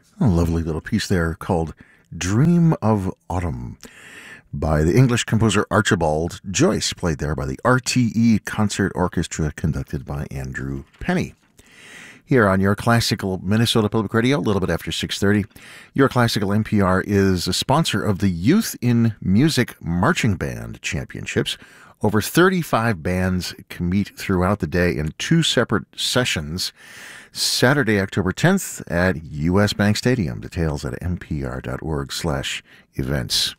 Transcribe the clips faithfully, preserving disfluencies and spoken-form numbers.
A lovely little piece there called Dream of Autumn by the English composer Archibald Joyce, played there by the R T E Concert Orchestra, conducted by Andrew Penny. Here on Your Classical Minnesota Public Radio, a little bit after six thirty, Your Classical N P R is a sponsor of the Youth in Music Marching Band Championships. Over thirty-five bands meet throughout the day in two separate sessions. Saturday, October tenth at U S Bank Stadium. Details at npr.org slash events.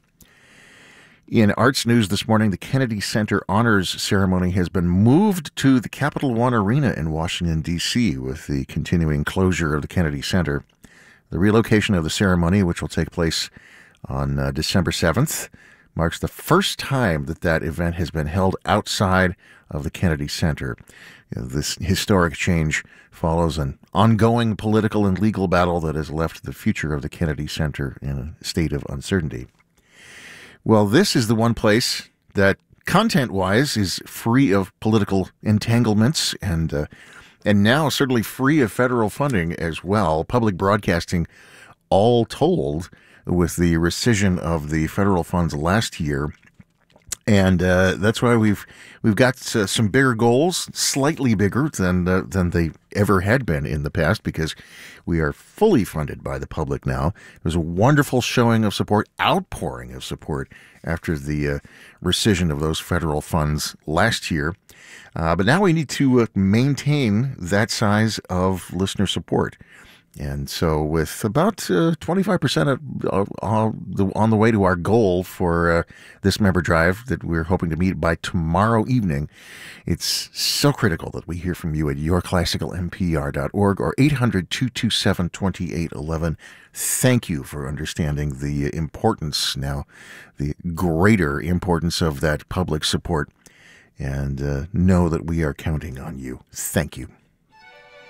In arts news this morning, the Kennedy Center Honors Ceremony has been moved to the Capital One Arena in Washington, D C, with the continuing closure of the Kennedy Center. The relocation of the ceremony, which will take place on uh, December seventh, marks the first time that that event has been held outside of the Kennedy Center. You know, this historic change follows an ongoing political and legal battle that has left the future of the Kennedy Center in a state of uncertainty. Well, this is the one place that, content-wise, is free of political entanglements and uh, and now certainly free of federal funding as well. Public broadcasting, all told, with the rescission of the federal funds last year. And uh, that's why we've we've got uh, some bigger goals, slightly bigger than uh, than they ever had been in the past, because we are fully funded by the public now. It was a wonderful showing of support, outpouring of support after the uh, rescission of those federal funds last year. Uh, but now we need to uh, maintain that size of listener support. And so with about uh, twenty-five percent of, uh, on, the, on the way to our goal for uh, this member drive that we're hoping to meet by tomorrow evening, it's so critical that we hear from you at your classical n p r dot org or eight hundred, two two seven, two eight one one. Thank you for understanding the importance now, the greater importance of that public support, and uh, know that we are counting on you. Thank you.